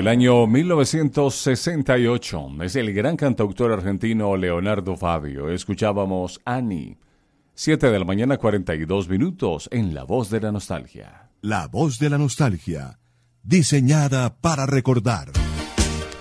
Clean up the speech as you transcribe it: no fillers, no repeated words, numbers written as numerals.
Del año 1968 es el gran cantautor argentino Leonardo Fabio. Escuchábamos Annie. 7 de la mañana, 42 minutos en La Voz de la Nostalgia. La Voz de la Nostalgia, diseñada para recordar.